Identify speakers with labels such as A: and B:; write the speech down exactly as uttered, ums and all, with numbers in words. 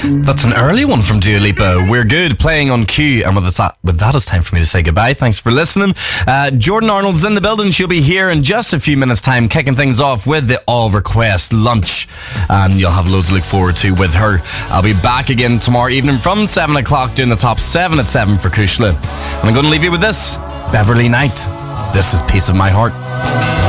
A: That's an early one from Dua Lipa. We're good, playing on cue. And with that, with that, it's time for me to say goodbye. Thanks for listening. Uh, Jordan Arnold's in the building. She'll be here in just a few minutes' time, kicking things off with the All Request lunch. And you'll have loads to look forward to with her. I'll be back again tomorrow evening from seven o'clock doing the top seven at seven for Kushla. And I'm going to leave you with this. Beverly Knight. This is Piece of My Heart.